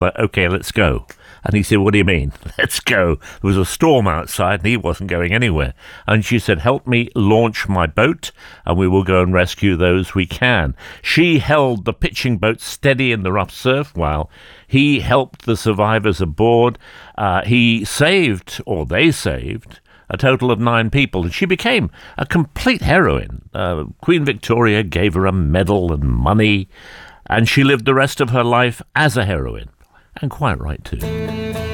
But okay, let's go. And he said, what do you mean? Let's go. There was a storm outside and he wasn't going anywhere. And she said, help me launch my boat and we will go and rescue those we can. She held the pitching boat steady in the rough surf while he helped the survivors aboard. He saved, or they saved, a total of 9 people. And she became a complete heroine. Queen Victoria gave her a medal and money. And she lived the rest of her life as a heroine. And quite right, too.